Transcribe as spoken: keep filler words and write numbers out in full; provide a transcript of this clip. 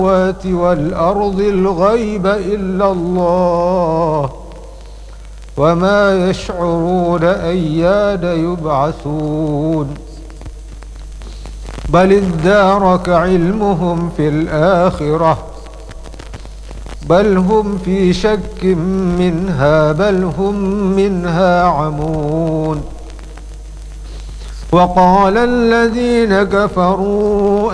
والأرض الغيب إلا الله وما يشعرون أيان يبعثون بل ادارك علمهم في الآخرة بل هم في شك منها بل هم منها عمون وقال الذين كفروا